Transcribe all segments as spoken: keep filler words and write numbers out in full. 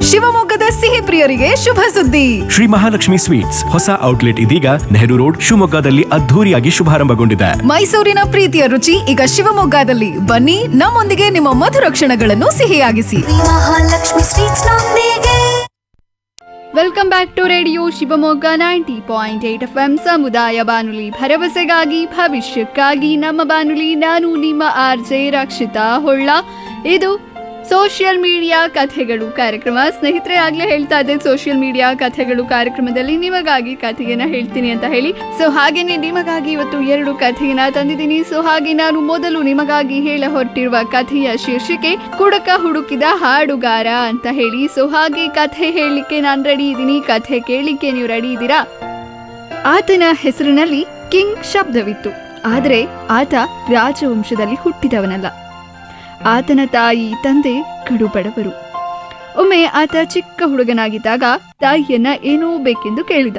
ಶಿವಮೊಗ್ಗದ ಸಿಹಿ ಪ್ರಿಯರಿಗೆ ಶುಭ ಸುದ್ದಿ. ಶ್ರೀ ಮಹಾಲಕ್ಷ್ಮಿ ಸ್ವೀಟ್ಸ್ ಹೊಸ ಔಟ್ಲೆಟ್ ಇದೀಗ ನೆಹರು ರೋಡ್ ಶಿವಮೊಗ್ಗದಲ್ಲಿ ಅದ್ಧೂರಿಯಾಗಿ ಶುಭಾರಂಭಗೊಂಡಿದೆ. ಮೈಸೂರಿನ ಪ್ರೀತಿಯ ರುಚಿ ಈಗ ಶಿವಮೊಗ್ಗದಲ್ಲಿ. ಬನ್ನಿ, ನಮ್ಮೊಂದಿಗೆ ನಿಮ್ಮ ಮಧುರ ಕ್ಷಣಗಳನ್ನು ಸಿಹಿಯಾಗಿಸಿ. ಮಹಾಲಕ್ಷ್ಮಿ ಸ್ವೀಟ್ಸ್ ನೊಂದಿಗೆ. Welcome back to radio Shivamogga ninety point eight F M ಸಮುದಾಯ ಬಾನುಲಿ, ಭರವಸೆಗಾಗಿ ಭವಿಷ್ಯಕ್ಕಾಗಿ ನಮ್ಮ ಬಾನುಲಿ. ನಾನು ನಿಮ್ಮ ಆರ್ ಜೆ ರಕ್ಷಿತಾ ಹೊಳ್ಳ. ಇದು ಸೋಷಿಯಲ್ ಮೀಡಿಯಾ ಕಥೆಗಳು ಕಾರ್ಯಕ್ರಮ. ಸ್ನೇಹಿತರೆ, ಆಗ್ಲೇ ಹೇಳ್ತಾ ಇದ್ದೆ ಸೋಷಿಯಲ್ ಮೀಡಿಯಾ ಕಥೆಗಳು ಕಾರ್ಯಕ್ರಮದಲ್ಲಿ ನಿಮಗಾಗಿ ಕಥೆಯನ್ನ ಹೇಳ್ತೀನಿ ಅಂತ ಹೇಳಿ. ಸೊ ಹಾಗೇನೆ ನಿಮಗಾಗಿ ಇವತ್ತು ಎರಡು ಕಥೆಯನ್ನ ತಂದಿದ್ದೀನಿ. ಸೊ ಹಾಗೆ ನಾನು ಮೊದಲು ನಿಮಗಾಗಿ ಹೇಳ ಹೊರಟಿರುವ ಕಥೆಯ ಶೀರ್ಷಿಕೆ ಕುಡುಕ ಹುಡುಕಿದ ಹಾಡುಗಾರ ಅಂತ ಹೇಳಿ. ಸೊ ಹಾಗೆ ಕಥೆ ಹೇಳಲಿಕ್ಕೆ ನಾನು ರೆಡಿ ಇದ್ದೀನಿ. ಕಥೆ ಕೇಳಲಿಕ್ಕೆ ನೀವು ರೆಡಿ ಇದ್ದೀರಾ? ಆತನ ಹೆಸರಿನಲ್ಲಿ ಕಿಂಗ್ ಶಬ್ದವಿತ್ತು. ಆದರೆ ಆತ ರಾಜವಂಶದಲ್ಲಿ ಹುಟ್ಟಿದವನಲ್ಲ. ಆತನ ತಾಯಿ ತಂದೆ ಕಡು ಬಡವರು. ಒಮ್ಮೆ ಆತ ಚಿಕ್ಕ ಹುಡುಗನಾಗಿದ್ದಾಗ ತಾಯಿಯನ್ನ ಏನೋ ಬೇಕೆಂದು ಕೇಳಿದ.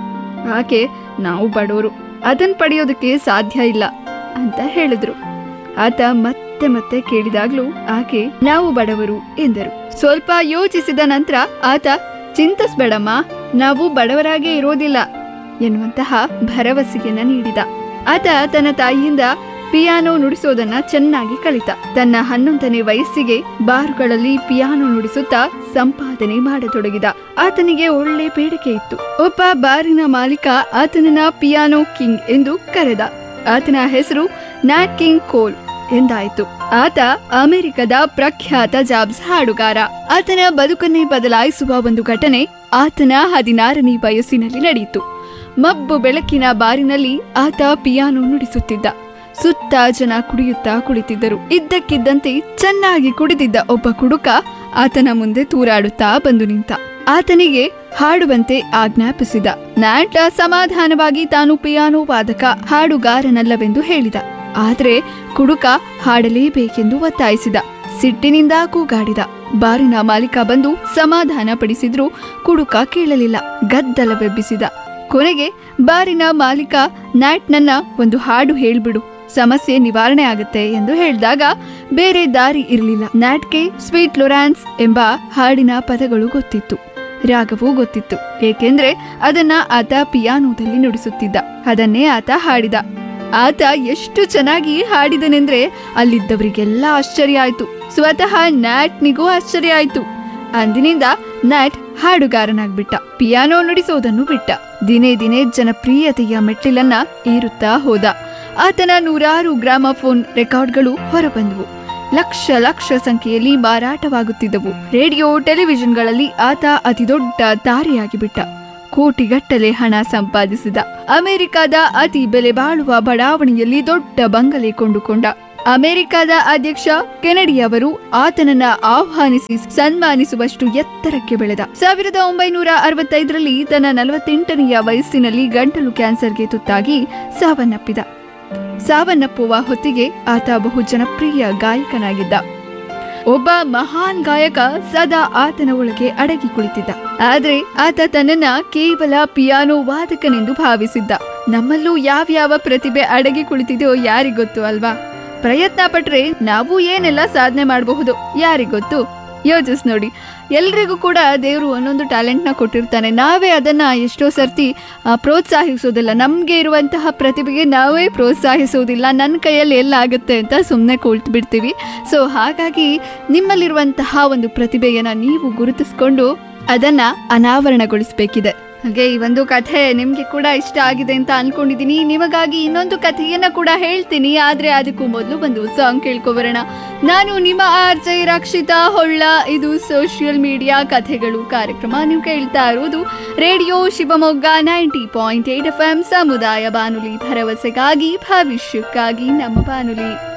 ಆಕೆ, ನಾವು ಬಡವರು, ಅದನ್ನ ಪಡೆಯೋದಕ್ಕೆ ಸಾಧ್ಯ ಇಲ್ಲ ಅಂತ ಹೇಳಿದ್ರು. ಆತ ಮತ್ತೆ ಮತ್ತೆ ಕೇಳಿದಾಗ್ಲೂ ಆಕೆ ನಾವು ಬಡವರು ಎಂದರು. ಸ್ವಲ್ಪ ಯೋಚಿಸಿದ ನಂತರ ಆತ, ಚಿಂತಿಸ್ಬೇಡಮ್ಮ, ನಾವು ಬಡವರಾಗೇ ಇರೋದಿಲ್ಲ ಎನ್ನುವಂತಹ ಭರವಸೆಯನ್ನ ನೀಡಿದ. ಆತ ತನ್ನ ತಾಯಿಯಿಂದ ಪಿಯಾನೋ ನುಡಿಸೋದನ್ನ ಚೆನ್ನಾಗಿ ಕಲಿತ. ತನ್ನ ಹನ್ನೊಂದನೇ ವಯಸ್ಸಿಗೆ ಬಾರುಗಳಲ್ಲಿ ಪಿಯಾನೋ ನುಡಿಸುತ್ತಾ ಸಂಪಾದನೆ ಮಾಡತೊಡಗಿದ. ಆತನಿಗೆ ಒಳ್ಳೆ ಬೇಡಿಕೆ ಇತ್ತು. ಒಬ್ಬ ಬಾರಿನ ಮಾಲೀಕ ಆತನನ್ನ ಪಿಯಾನೋ ಕಿಂಗ್ ಎಂದು ಕರೆದ. ಆತನ ಹೆಸರು ನ್ಯಾಟ್ ಕಿಂಗ್ ಕೋಲ್ ಎಂದಾಯಿತು. ಆತ ಅಮೆರಿಕದ ಪ್ರಖ್ಯಾತ ಜಾಬ್ಸ್ ಹಾಡುಗಾರ. ಆತನ ಬದುಕನ್ನೇ ಬದಲಾಯಿಸುವ ಒಂದು ಘಟನೆ ಆತನ ಹದಿನಾರನೇ ವಯಸ್ಸಿನಲ್ಲಿ ನಡೆಯಿತು. ಮಬ್ಬು ಬೆಳಕಿನ ಬಾರಿನಲ್ಲಿ ಆತ ಪಿಯಾನೋ ನುಡಿಸುತ್ತಿದ್ದ. ಸುತ್ತ ಜನ ಕುಡಿಯುತ್ತಾ ಕುಳಿತಿದ್ದರು. ಇದ್ದಕ್ಕಿದ್ದಂತೆ ಚೆನ್ನಾಗಿ ಕುಡಿದಿದ್ದ ಒಬ್ಬ ಕುಡುಕ ಆತನ ಮುಂದೆ ತೂರಾಡುತ್ತಾ ಬಂದು ನಿಂತ. ಆತನಿಗೆ ಹಾಡುವಂತೆ ಆಜ್ಞಾಪಿಸಿದ. ನ್ಯಾಟ್ ಸಮಾಧಾನವಾಗಿ ತಾನು ಪಿಯಾನೋ ವಾದಕ ಹಾಡುಗಾರನಲ್ಲವೆಂದು ಹೇಳಿದ. ಆದ್ರೆ ಕುಡುಕ ಹಾಡಲೇಬೇಕೆಂದು ಒತ್ತಾಯಿಸಿದ. ಸಿಟ್ಟಿನಿಂದ ಕೂಗಾಡಿದ. ಬಾರಿನ ಮಾಲೀಕ ಬಂದು ಸಮಾಧಾನ ಪಡಿಸಿದ್ರು ಕುಡುಕ ಕೇಳಲಿಲ್ಲ. ಗದ್ದಲವೆಬ್ಬಿಸಿದ. ಕೊನೆಗೆ ಬಾರಿನ ಮಾಲೀಕ ನ್ಯಾಟ್ ನನ್ನ ಒಂದು ಹಾಡು ಹೇಳ್ಬಿಡು, ಸಮಸ್ಯೆ ನಿವಾರಣೆ ಆಗುತ್ತೆ ಎಂದು ಹೇಳಿದಾಗ ಬೇರೆ ದಾರಿ ಇರಲಿಲ್ಲ. ನ್ಯಾಟ್ಗೆ ಸ್ವೀಟ್ ಲೊರಾನ್ಸ್ ಎಂಬ ಹಾಡಿನ ಪದಗಳು ಗೊತ್ತಿತ್ತು, ರಾಗವೂ ಗೊತ್ತಿತ್ತು. ಏಕೆಂದ್ರೆ ಅದನ್ನ ಆತ ಪಿಯಾನೋದಲ್ಲಿ ನುಡಿಸುತ್ತಿದ್ದ. ಅದನ್ನೇ ಆತ ಹಾಡಿದ. ಆತ ಎಷ್ಟು ಚೆನ್ನಾಗಿ ಹಾಡಿದನೆಂದ್ರೆ ಅಲ್ಲಿದ್ದವರಿಗೆಲ್ಲ ಆಶ್ಚರ್ಯ ಆಯ್ತು. ಸ್ವತಃ ನ್ಯಾಟ್ನಿಗೂ ಆಶ್ಚರ್ಯ ಆಯ್ತು. ಅಂದಿನಿಂದ ನ್ಯಾಟ್ ಹಾಡುಗಾರನಾಗ್ಬಿಟ್ಟ. ಪಿಯಾನೋ ನುಡಿಸೋದನ್ನು ಬಿಟ್ಟ. ದಿನೇ ದಿನೇ ಜನಪ್ರಿಯತೆಯ ಮೆಟ್ಟಿಲನ್ನ ಏರುತ್ತಾ ಹೋದ. ಆತನ ನೂರಾರು ಗ್ರಾಮಫೋನ್ ರೆಕಾರ್ಡ್ಗಳು ಹೊರಬಂದವು. ಲಕ್ಷ ಲಕ್ಷ ಸಂಖ್ಯೆಯಲ್ಲಿ ಮಾರಾಟವಾಗುತ್ತಿದ್ದವು. ರೇಡಿಯೋ ಟೆಲಿವಿಷನ್ಗಳಲ್ಲಿ ಆತ ಅತಿದೊಡ್ಡ ತಾರೆಯಾಗಿ ಬಿಟ್ಟ. ಕೋಟಿಗಟ್ಟಲೆ ಹಣ ಸಂಪಾದಿಸಿದ. ಅಮೆರಿಕದ ಅತಿ ಬೆಲೆ ಬಾಳುವ ಬಡಾವಣೆಯಲ್ಲಿ ದೊಡ್ಡ ಬಂಗಲೆ ಕೊಂಡುಕೊಂಡ. ಅಮೆರಿಕದ ಅಧ್ಯಕ್ಷ ಕೆನಡಿಯವರು ಆತನನ್ನ ಆಹ್ವಾನಿಸಿ ಸನ್ಮಾನಿಸುವಷ್ಟು ಎತ್ತರಕ್ಕೆ ಬೆಳೆದ. ಸಾವಿರದ ಒಂಬೈನೂರ ಅರವತ್ತೈದರಲ್ಲಿ ತನ್ನ ನಲವತ್ತೆಂಟನೆಯ ವಯಸ್ಸಿನಲ್ಲಿ ಗಂಟಲು ಕ್ಯಾನ್ಸರ್ಗೆ ತುತ್ತಾಗಿ ಸಾವನ್ನಪ್ಪಿದ. ಸಾವನ್ನಪ್ಪುವ ಹೊತ್ತಿಗೆ ಆತ ಬಹು ಜನಪ್ರಿಯ ಗಾಯಕನಾಗಿದ್ದ. ಒಬ್ಬ ಮಹಾನ್ ಗಾಯಕ ಸದಾ ಆತನ ಒಳಗೆ ಅಡಗಿ ಕುಳಿತಿದ್ದ. ಆದ್ರೆ ಆತ ತನ್ನನ್ನ ಕೇವಲ ಪಿಯಾನೋ ವಾದಕನೆಂದು ಭಾವಿಸಿದ್ದ. ನಮ್ಮಲ್ಲೂ ಯಾವ್ಯಾವ ಪ್ರತಿಭೆ ಅಡಗಿ ಕುಳಿತಿದೆಯೋ ಯಾರಿಗೊತ್ತು ಅಲ್ವಾ? ಪ್ರಯತ್ನ ಪಟ್ರೆ ನಾವು ಏನೆಲ್ಲ ಸಾಧನೆ ಮಾಡಬಹುದು ಯಾರಿಗೊತ್ತು? ಯೋಚಿಸ್ ನೋಡಿ. ಎಲ್ರಿಗೂ ಕೂಡ ದೇವರು ಒಂದೊಂದು ಟ್ಯಾಲೆಂಟ್ನ ಕೊಟ್ಟಿರ್ತಾನೆ. ನಾವೇ ಅದನ್ನ ಎಷ್ಟೋ ಸರ್ತಿ ಪ್ರೋತ್ಸಾಹಿಸೋದಿಲ್ಲ. ನಮ್ಗೆ ಇರುವಂತಹ ಪ್ರತಿಭೆಗೆ ನಾವೇ ಪ್ರೋತ್ಸಾಹಿಸೋದಿಲ್ಲ. ನನ್ನ ಕೈಯಲ್ಲಿ ಎಲ್ಲ ಆಗುತ್ತೆ ಅಂತ ಸುಮ್ಮನೆ ಕುಳಿತು ಬಿಡ್ತೀವಿ. ಸೊ ಹಾಗಾಗಿ ನಿಮ್ಮಲ್ಲಿರುವಂತಹ ಒಂದು ಪ್ರತಿಭೆಯನ್ನ ನೀವು ಗುರುತಿಸ್ಕೊಂಡು ಅದನ್ನ ಅನಾವರಣಗೊಳಿಸಬೇಕಿದೆ. ಹಾಗೆ ಈ ಒಂದು ಕಥೆ ನಿಮ್ಗೆ ಕೂಡ ಇಷ್ಟ ಆಗಿದೆ ಅಂತ ಅನ್ಕೊಂಡಿದೀನಿ. ನಿಮಗಾಗಿ ಇನ್ನೊಂದು ಕಥೆಯನ್ನ ಕೂಡ ಹೇಳ್ತೀನಿ. ಆದ್ರೆ ಅದಕ್ಕೂ ಮೊದಲು ಒಂದು ಸಾಂಗ್ ಕೇಳ್ಕೊಬರೋಣ. ನಾನು ನಿಮ್ಮ ಆರ್ ಜೆ ರಕ್ಷಿತಾ ಹೊಳ್ಳ. ಇದು ಸೋಷಿಯಲ್ ಮೀಡಿಯಾ ಕಥೆಗಳು ಕಾರ್ಯಕ್ರಮ. ನೀವು ಕೇಳ್ತಾ ಇರೋದು radio Shivamogga ninety point eight F M ಸಮುದಾಯ ಬಾನುಲಿ, ಭರವಸೆಗಾಗಿ ಭವಿಷ್ಯಕ್ಕಾಗಿ ನಮ್ಮ ಬಾನುಲಿ.